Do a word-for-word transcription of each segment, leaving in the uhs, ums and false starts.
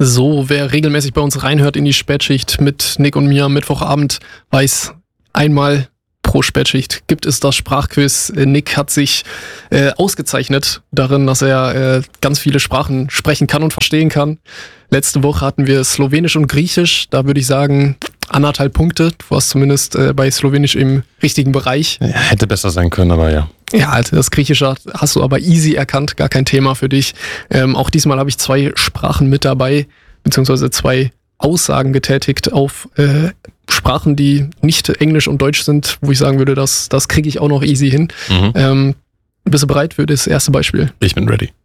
So, wer regelmäßig bei uns reinhört in die Spätschicht mit Nick und mir am Mittwochabend, weiß, einmal pro Spätschicht gibt es das Sprachquiz. Nick hat sich äh, ausgezeichnet darin, dass er äh, ganz viele Sprachen sprechen kann und verstehen kann. Letzte Woche hatten wir Slowenisch und Griechisch. Da würde ich sagen, anderthalb Punkte. Du warst zumindest äh, bei Slowenisch im richtigen Bereich. Ja, hätte besser sein können, aber ja. Ja, also das Griechische hast du aber easy erkannt, gar kein Thema für dich. Ähm, auch diesmal habe ich zwei Sprachen mit dabei, beziehungsweise zwei Aussagen getätigt auf äh, Sprachen, die nicht Englisch und Deutsch sind, wo ich sagen würde, das, das kriege ich auch noch easy hin. Mhm. Ähm, bist du bereit für das erste Beispiel? Ich bin ready.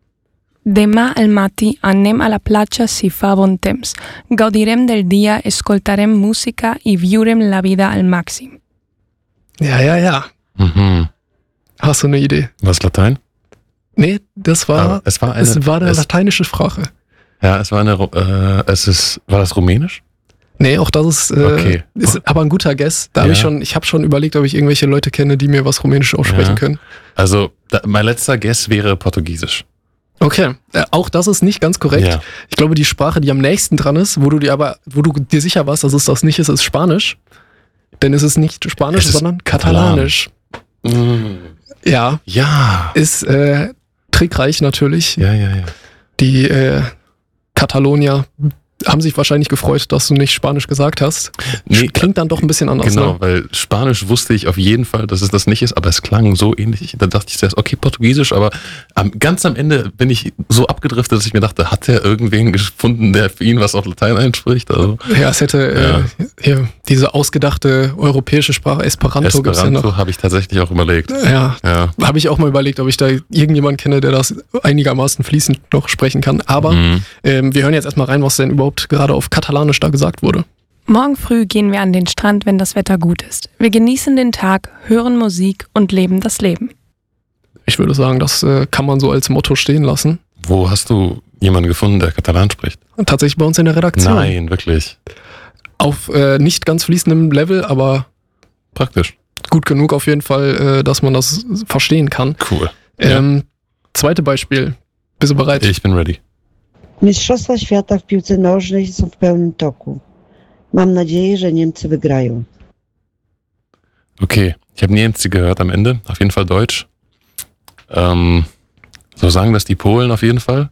Demà al matí anem a la platja si fa bon temps. Gaudirem del dia, escoltarem música i viurem la vida al màxim. Ja, ja, ja. Mhm. Hast du eine Idee? Was, Latein? Nee, das war, Aber es war eine, es war eine es, lateinische Sprache. Ja, es war eine, äh, es ist, war das Rumänisch? Nee, auch das ist, äh, Okay. ist aber ein guter Guess. Da Ja. habe ich schon, ich habe schon überlegt, ob ich irgendwelche Leute kenne, die mir was Rumänisch aussprechen Ja. können. Also, da, mein letzter Guess wäre Portugiesisch. Okay, äh, auch das ist nicht ganz korrekt. Ja. Ich glaube, die Sprache, die am nächsten dran ist, wo du dir aber, wo du dir sicher warst, dass es das nicht ist, ist Spanisch. Denn es ist nicht Spanisch, Es ist sondern Katalanisch. Mhm. Ja, Ja. ist äh, trickreich natürlich. Ja, ja, ja. Die äh, Katalonier haben sich wahrscheinlich gefreut, dass du nicht Spanisch gesagt hast. Nee, Klingt dann doch ein bisschen anders. Genau, Ne? weil Spanisch wusste ich auf jeden Fall, dass es das nicht ist, aber es klang so ähnlich. Da dachte ich zuerst, okay, Portugiesisch, aber am, ganz am Ende bin ich so abgedriftet, dass ich mir dachte, hat er irgendwen gefunden, der für ihn was auf Latein einspricht? Also, Ja, es hätte äh, hier diese ausgedachte europäische Sprache Esperanto, gibt's ja Esperanto noch. habe ich tatsächlich auch überlegt. Ja, Ja. habe ich auch mal überlegt, ob ich da irgendjemanden kenne, der das einigermaßen fließend noch sprechen kann. Aber Mhm. ähm, wir hören jetzt erstmal rein, was denn überhaupt gerade auf Katalanisch da gesagt wurde. Morgen früh gehen wir an den Strand, wenn das Wetter gut ist. Wir genießen den Tag, hören Musik und leben das Leben. Ich würde sagen, das äh, kann man so als Motto stehen lassen. Wo hast du jemanden gefunden, der Katalan spricht? Und tatsächlich bei uns in der Redaktion. Nein, wirklich. Auf äh, nicht ganz fließendem Level, aber Praktisch. gut genug auf jeden Fall, äh, dass man das verstehen kann. Cool. Ähm, Zweite Beispiel. Bist du bereit? Ich bin ready. Mistrzostwa świata w piłce nożnej są w pełnym toku. Mam nadzieję, że Niemcy wygrają. Okay, ich habe Niemcy gehört am Ende, auf jeden Fall Deutsch. Ähm, so sagen das die Polen auf jeden Fall.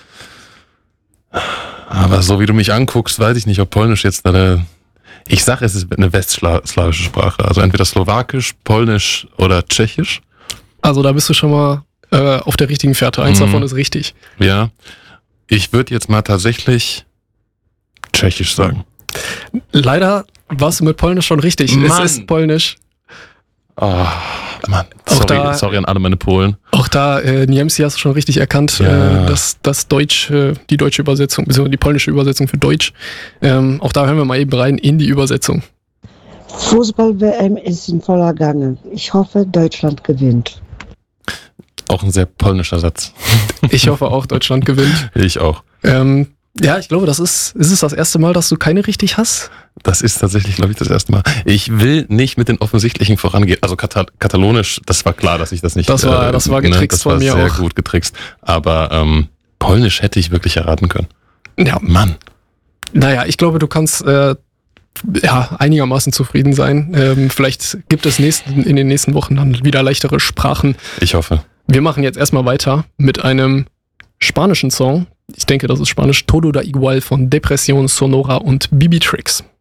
Aber so wie du mich anguckst, weiß ich nicht, ob Polnisch jetzt eine... Ich sag, es ist eine westslawische Sprache. Also entweder Slowakisch, Polnisch oder Tschechisch. Also da bist du schon mal äh, auf der richtigen Fährte. Eins Mhm. davon ist richtig. Ja. Ich würde jetzt mal tatsächlich Tschechisch sagen. Leider warst du mit Polnisch schon richtig. Mann. Es ist Polnisch. Oh, Mann. Auch Sorry, da- sorry an alle meine Polen. Auch da, äh, Niemcy hast du schon richtig erkannt, Ja. äh, dass das Deutsch, äh, die deutsche Übersetzung, beziehungsweise die polnische Übersetzung für Deutsch. Ähm, auch da hören wir mal eben rein in die Übersetzung. Fußball-W M ist in voller Gange. Ich hoffe, Deutschland gewinnt. Auch ein sehr polnischer Satz. Ich hoffe auch, Deutschland gewinnt. Ich auch. Ähm, ja, ich glaube, das ist, ist es das erste Mal, dass du keine richtig hast? Das ist tatsächlich, glaube ich, das erste Mal. Ich will nicht mit den Offensichtlichen vorangehen. Also Katal- Katalonisch, das war klar, dass ich das nicht... Das war- das war getrickst das war von mir sehr auch. gut getrickst. Aber ähm, Polnisch hätte ich wirklich erraten können. Ja, Mann. naja, ich glaube, du kannst äh, ja, einigermaßen zufrieden sein. Ähm, vielleicht gibt es nächsten, in den nächsten Wochen dann wieder leichtere Sprachen. Ich hoffe. Wir machen jetzt erstmal weiter mit einem spanischen Song. Ich denke, das ist Spanisch. Todo da igual von Depresión Sonora und Bibi Tricks.